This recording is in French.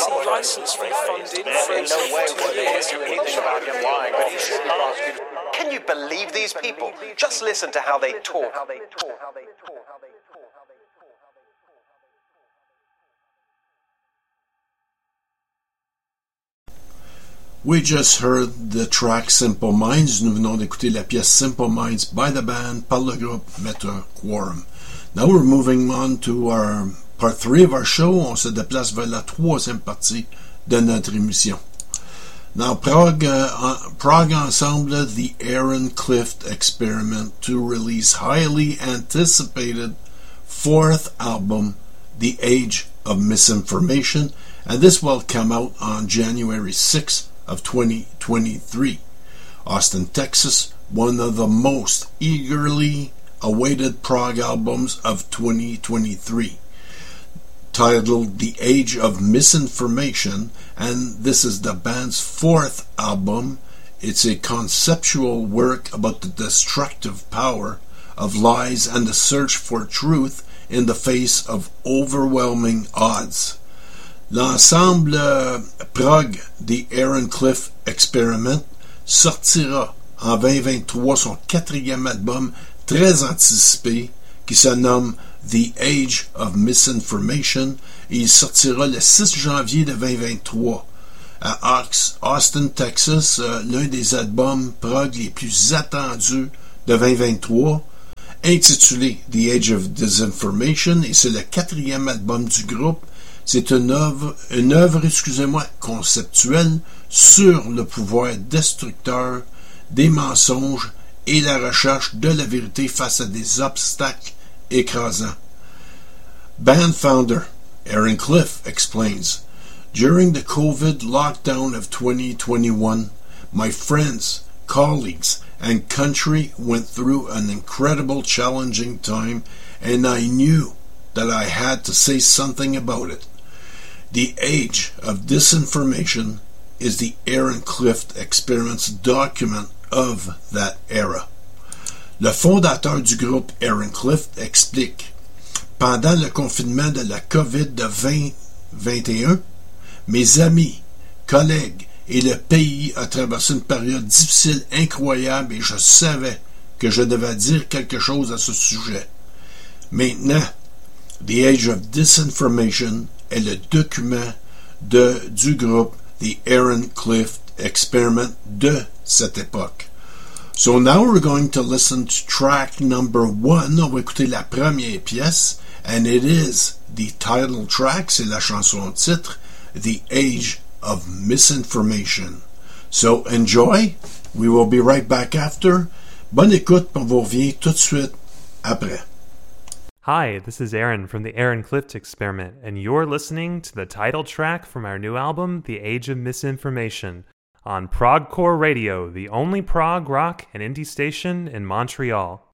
receive license fee funding for In no way was there years. anything about him lying, but he should be prosecuted. Can you believe these people? Just listen to how they talk. We just heard the track Simple Minds. Nous venons d'écouter la pièce Simple Minds by the band par le groupe Meta Quorum. Now we're moving on to our part 3 of our show. On se déplace vers la troisième partie de notre émission. Now Prague Ensemble, the Aaron Clift Experiment, to release highly anticipated fourth album, The Age of Misinformation, and this will come out on January 6th of 2023. Austin, Texas, one of the most eagerly awaited prog albums of 2023, titled The Age of Misinformation, and this is the band's fourth album. It's a conceptual work about the destructive power of lies and the search for truth in the face of overwhelming odds. L'ensemble Prague, The Aaron Clift Experiment, sortira en 2023 son quatrième album très anticipé qui se nomme The Age of Misinformation et il sortira le 6 janvier de 2023 à Austin, Texas, l'un des albums prog les plus attendus de 2023, intitulé The Age of Disinformation, et c'est le quatrième album du groupe. C'est une œuvre, conceptuelle sur le pouvoir destructeur des mensonges et la recherche de la vérité face à des obstacles écrasants. Band founder Aaron Clift explains, "During the COVID lockdown of 2021, my friends, colleagues, and country went through an incredible challenging time, and I knew that I had to say something about it. The Age of Disinformation is the Aaron Clift Experiment's document of that era." Le fondateur du groupe Aaron Clift explique, "Pendant le confinement de la COVID de 2021, mes amis, collègues et le pays a traversé une période difficile incroyable et je savais que je devais dire quelque chose à ce sujet. Maintenant, The Age of Disinformation est le document du groupe The Aaron Clift Experiment de cette époque." So now we're going to listen to track number 1. On va écouter la première pièce, and it is the title track, c'est la chanson titre, The Age of Misinformation. So enjoy. We will be right back after. Bonne écoute, on vous revient tout de suite après. Hi, this is Aaron from the Aaron Clift Experiment, and you're listening to the title track from our new album, The Age of Misinformation, on Progcore Radio, the only prog rock and indie station in Montreal.